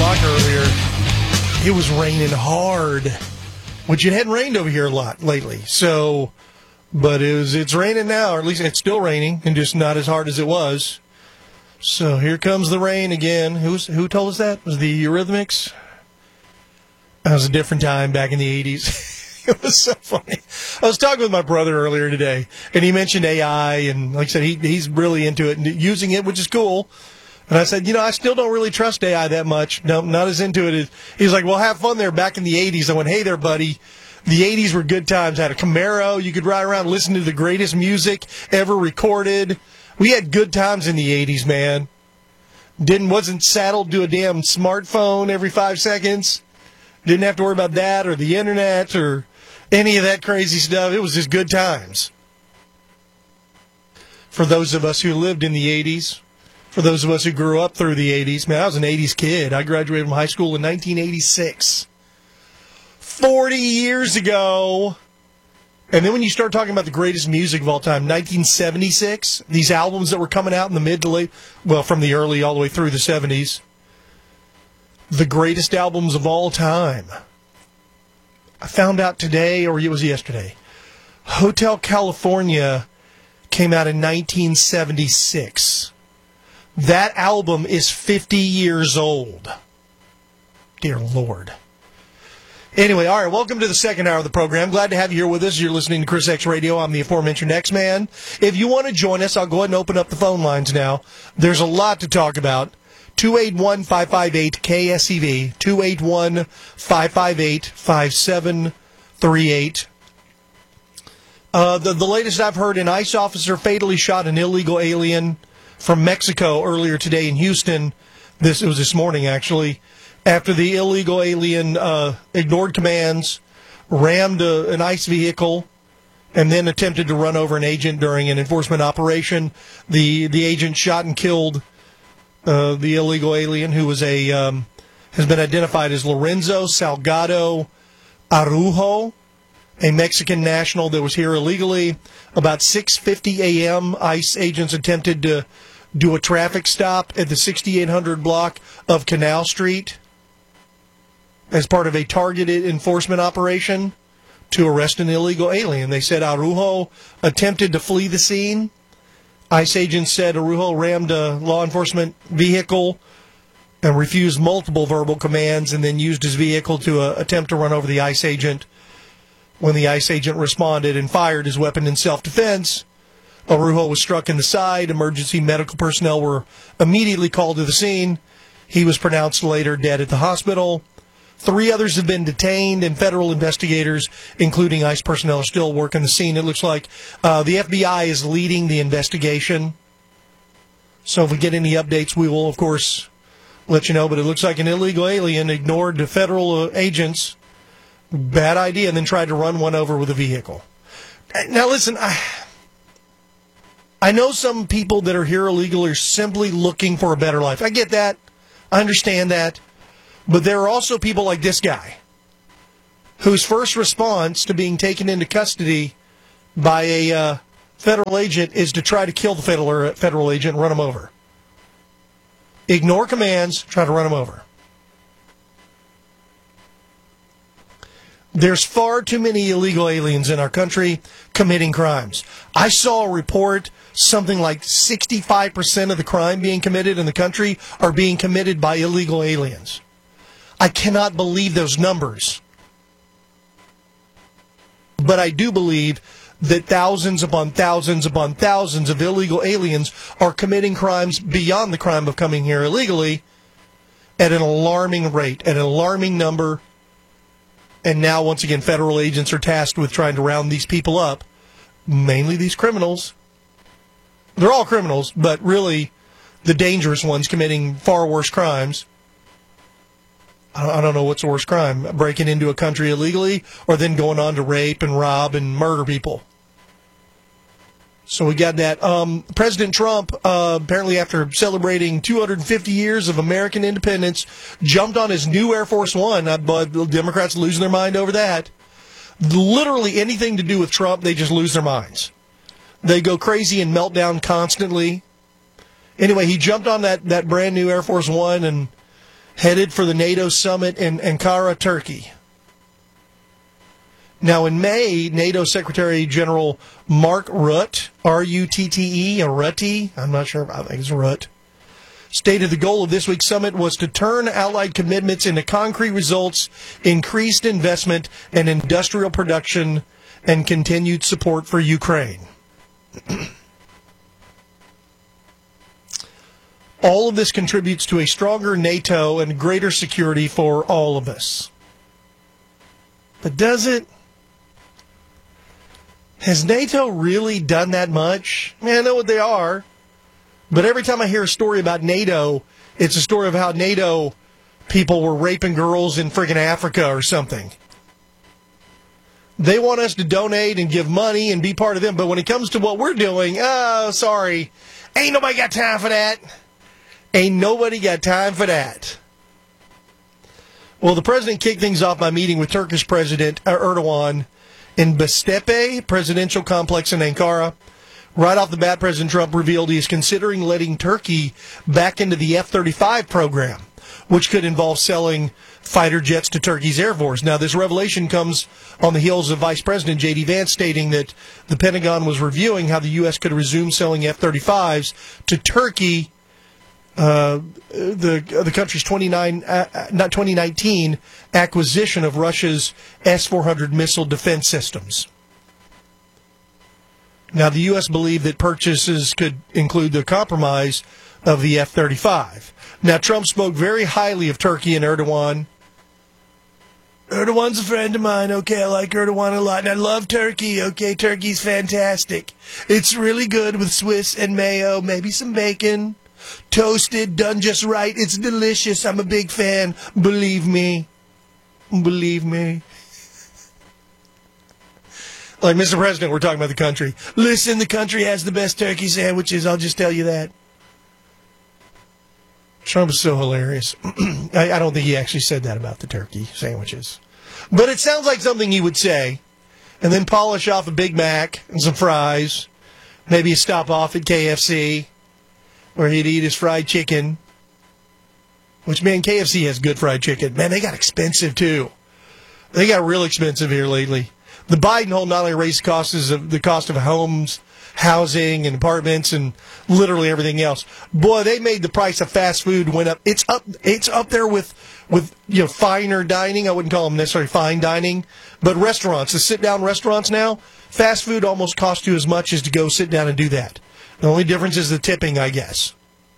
o'clock earlier, it was raining hard, which it hadn't rained over here a lot lately. So, but it's raining now, or at least it's still raining, and just not as hard as it was. So here comes the rain again. Who told us that? Was the Eurythmics? That was a different time back in the 80s. It was so funny. I was talking with my brother earlier today, and he mentioned AI, and like I said, he's really into it and using it, which is cool. And I said, I still don't really trust AI that much. No, not as into it as... He's like, well, have fun there back in the 80s. I went, hey there, buddy. The 80s were good times. I had a Camaro. You could ride around and listen to the greatest music ever recorded. We had good times in the 80s, man. Wasn't saddled to a damn smartphone every 5 seconds. Didn't have to worry about that or the internet or any of that crazy stuff. It was just good times. For those of us who lived in the 80s, for those of us who grew up through the 80s, man, I was an 80s kid. I graduated from high school in 1986. 40 years ago. And then when you start talking about the greatest music of all time, 1976, these albums that were coming out in the mid to late, well, from the early all the way through the 70s, the greatest albums of all time. I found out today, or it was yesterday, Hotel California came out in 1976. That album is 50 years old. Dear Lord. Anyway, all right, welcome to the second hour of the program. Glad to have you here with us. You're listening to Chris X Radio. I'm the aforementioned X-Man. If you want to join us, I'll go ahead and open up the phone lines now. There's a lot to talk about. 281-558-KSEV, 281-558-5738. The latest I've heard, an ICE officer fatally shot an illegal alien from Mexico earlier today in Houston. It was this morning, actually, after the illegal alien ignored commands, rammed an ICE vehicle, and then attempted to run over an agent during an enforcement operation. The agent shot and killed the illegal alien, who was has been identified as Lorenzo Salgado Araujo, a Mexican national that was here illegally. About 6:50 a.m., ICE agents attempted to do a traffic stop at the 6800 block of Canal Street as part of a targeted enforcement operation to arrest an illegal alien. They said Araujo attempted to flee the scene. ICE agents said Araujo rammed a law enforcement vehicle and refused multiple verbal commands and then used his vehicle to attempt to run over the ICE agent. When the ICE agent responded and fired his weapon in self-defense, Araujo was struck in the side. Emergency medical personnel were immediately called to the scene. He was pronounced later dead at the hospital. 3 others have been detained, and federal investigators, including ICE personnel, are still working the scene. It looks like the FBI is leading the investigation. So if we get any updates, we will, of course, let you know. But it looks like an illegal alien ignored the federal agents. Bad idea, and then tried to run one over with a vehicle. Now, listen, I know some people that are here illegal are simply looking for a better life. I get that. I understand that. But there are also people like this guy whose first response to being taken into custody by a federal agent is to try to kill the federal agent and run him over. Ignore commands, try to run him over. There's far too many illegal aliens in our country committing crimes. I saw a report, something like 65% of the crime being committed in the country are being committed by illegal aliens. I cannot believe those numbers. But I do believe that thousands upon thousands upon thousands of illegal aliens are committing crimes beyond the crime of coming here illegally at an alarming rate, at an alarming number. And now, once again, federal agents are tasked with trying to round these people up, mainly these criminals. They're all criminals, but really the dangerous ones committing far worse crimes. I don't know what's the worst crime, breaking into a country illegally or then going on to rape and rob and murder people. So we got that. President Trump, apparently after celebrating 250 years of American independence, jumped on his new Air Force One. The Democrats losing their mind over that. Literally anything to do with Trump, they just lose their minds. They go crazy and melt down constantly. Anyway, he jumped on that brand new Air Force One, and headed for the NATO summit in Ankara, Turkey. Now, in May, NATO Secretary General Mark Rutte, R-U-T-T-E, or Rutte, I'm not sure, I think it's Rutte, stated the goal of this week's summit was to turn Allied commitments into concrete results, increased investment and industrial production, and continued support for Ukraine. All of this contributes to a stronger NATO and greater security for all of us. But does it? Has NATO really done that much? I mean, I know what they are, but every time I hear a story about NATO, it's a story of how NATO people were raping girls in friggin' Africa or something. They want us to donate and give money and be part of them, but when it comes to what we're doing, oh, sorry, ain't nobody got time for that. Ain't nobody got time for that. Well, the president kicked things off by meeting with Turkish President Erdogan in Bestepe presidential complex in Ankara. Right off the bat, President Trump revealed he is considering letting Turkey back into the F-35 program, which could involve selling fighter jets to Turkey's Air Force. Now, this revelation comes on the heels of Vice President J.D. Vance stating that the Pentagon was reviewing how the U.S. could resume selling F-35s to Turkey, the country's 2019 acquisition of Russia's S-400 missile defense systems. Now, the U.S. believed that purchases could include the compromise of the F-35. Now, Trump spoke very highly of Turkey and Erdogan. Erdogan's a friend of mine. Okay, I like Erdogan a lot. And I love Turkey. Okay, Turkey's fantastic. It's really good with Swiss and mayo, maybe some bacon. Toasted, done just right. It's delicious. I'm a big fan. Believe me. Believe me. Like, Mr. President, we're talking about the country. Listen, the country has the best turkey sandwiches. I'll just tell you that. Trump is so hilarious. I don't think he actually said that about the turkey sandwiches. But it sounds like something he would say. And then polish off a Big Mac and some fries. Maybe a stop off at KFC, where he'd eat his fried chicken. Which, man, KFC has good fried chicken. Man, they got expensive, too. They got real expensive here lately. The Biden home not only raised the cost of homes, housing, and apartments, and literally everything else. Boy, they made the price of fast food went up. It's up there with finer dining. I wouldn't call them necessarily fine dining, but restaurants, the sit-down restaurants now, fast food almost costs you as much as to go sit down and do that. The only difference is the tipping, I guess.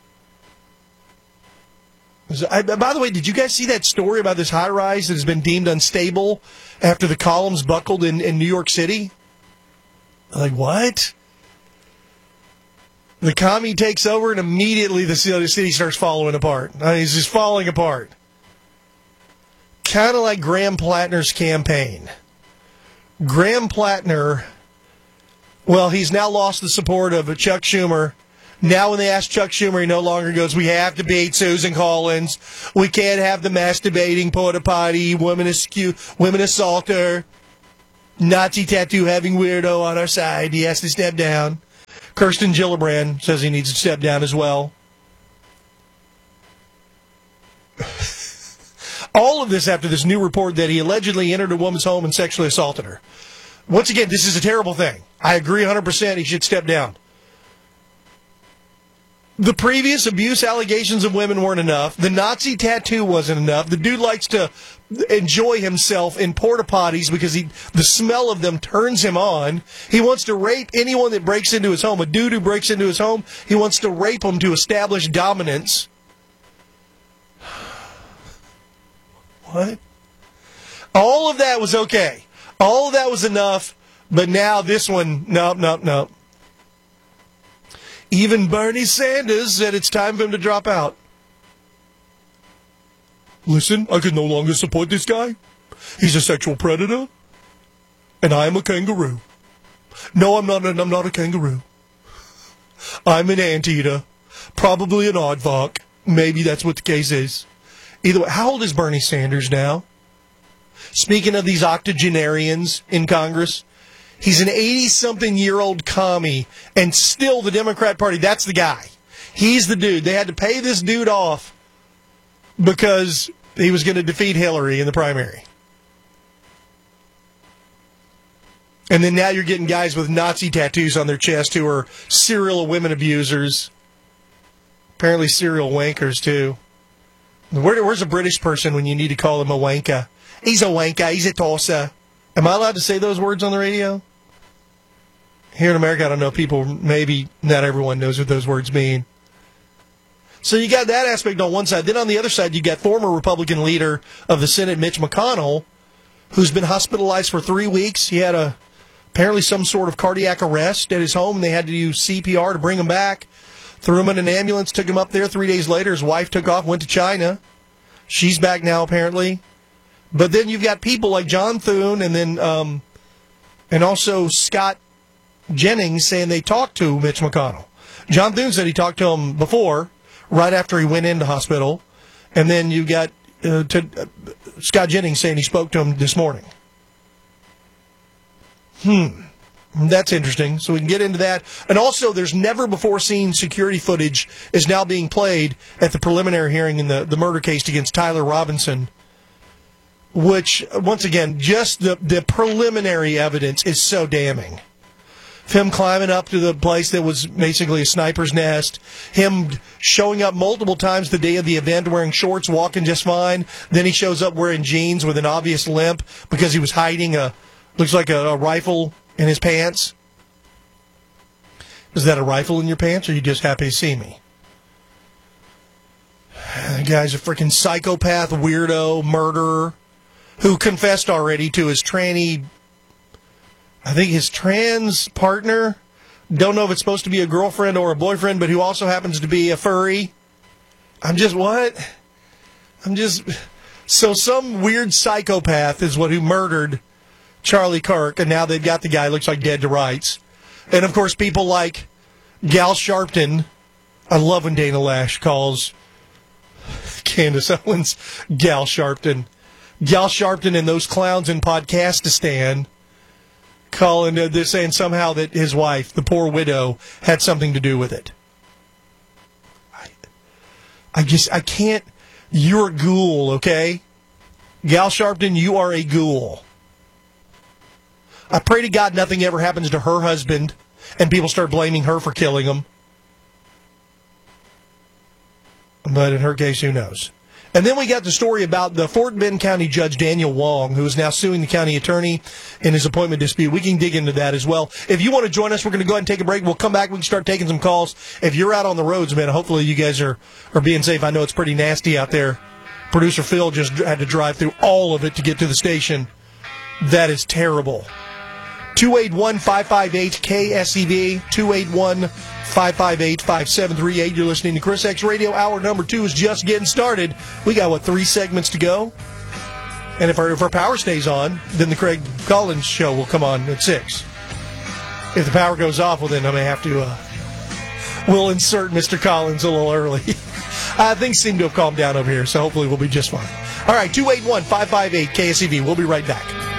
By the way, did you guys see that story about this high-rise that has been deemed unstable after the columns buckled in New York City? Like, what? The commie takes over and immediately the city starts falling apart. It's just falling apart. Kind of like Graham Plattner's campaign. Graham Plattner, well, he's now lost the support of Chuck Schumer. Now when they ask Chuck Schumer, he no longer goes, we have to beat Susan Collins. We can't have the masturbating porta potty, women assaulter, Nazi tattoo having weirdo on our side. He has to step down. Kirsten Gillibrand says he needs to step down as well. All of this after this new report that he allegedly entered a woman's home and sexually assaulted her. Once again, this is a terrible thing. I agree 100% he should step down. The previous abuse allegations of women weren't enough. The Nazi tattoo wasn't enough. The dude likes to enjoy himself in porta potties because the smell of them turns him on. He wants to rape anyone that breaks into his home. A dude who breaks into his home, he wants to rape them to establish dominance. What? All of that was okay. All of that was enough. But now this one, nope. Even Bernie Sanders said it's time for him to drop out. Listen, I can no longer support this guy. He's a sexual predator. And I am a kangaroo. No, I'm not a kangaroo. I'm an anteater. Probably an aardvark. Maybe that's what the case is. Either way, how old is Bernie Sanders now? Speaking of these octogenarians in Congress, he's an 80-something-year-old commie, and still the Democrat Party, that's the guy. He's the dude. They had to pay this dude off because he was going to defeat Hillary in the primary. And then now you're getting guys with Nazi tattoos on their chest who are serial women abusers. Apparently serial wankers, too. Where's a British person when you need to call him a wanker? He's a wanker. He's a tosser. Am I allowed to say those words on the radio? Here in America, I don't know. People, maybe not everyone knows what those words mean. So you got that aspect on one side. Then on the other side, you got former Republican leader of the Senate, Mitch McConnell, who's been hospitalized for 3 weeks. He had apparently some sort of cardiac arrest at his home, and they had to use CPR to bring him back. Threw him in an ambulance, took him up there. 3 days later, his wife took off, went to China. She's back now, apparently. But then you've got people like John Thune and then and also Scott Jennings saying they talked to Mitch McConnell. John Thune said he talked to him before, right after he went into hospital. And then you got Scott Jennings saying he spoke to him this morning. That's interesting. So we can get into that. And also, there's never-before-seen security footage is now being played at the preliminary hearing in the murder case against Tyler Robinson, which, once again, just the preliminary evidence is so damning. Him climbing up to the place that was basically a sniper's nest, him showing up multiple times the day of the event wearing shorts, walking just fine. Then he shows up wearing jeans with an obvious limp because he was hiding looks like a rifle in his pants. Is that a rifle in your pants, or are you just happy to see me? The guy's a freaking psychopath, weirdo, murderer, who confessed already to his tranny, I think his trans partner. Don't know if it's supposed to be a girlfriend or a boyfriend, but who also happens to be a furry. So some weird psychopath is who murdered Charlie Kirk, and now they've got the guy looks like dead to rights. And, of course, people like Gal Sharpton. I love when Dana Lash calls Candace Owens Gal Sharpton. Gal Sharpton and those clowns in Podcastistan calling, they're saying somehow that his wife, the poor widow, had something to do with it. I can't. You're a ghoul, okay? Gal Sharpton, you are a ghoul. I pray to God nothing ever happens to her husband and people start blaming her for killing him. But in her case, who knows? And then we got the story about the Fort Bend County Judge Daniel Wong, who is now suing the county attorney in his appointment dispute. We can dig into that as well. If you want to join us, we're going to go ahead and take a break. We'll come back. We can start taking some calls. If you're out on the roads, man, hopefully you guys are being safe. I know it's pretty nasty out there. Producer Phil just had to drive through all of it to get to the station. That is terrible. 281-558-KSEV, 281-558-5738. You're listening to Chris X Radio. Hour number 2 is just getting started. We got, 3 segments to go? And if our power stays on, then the Craig Collins show will come on at 6. If the power goes off, well, then I may have to, we'll insert Mr. Collins a little early. Things seem to have calmed down over here, so hopefully we'll be just fine. All right, 281-558-KSEV. We'll be right back.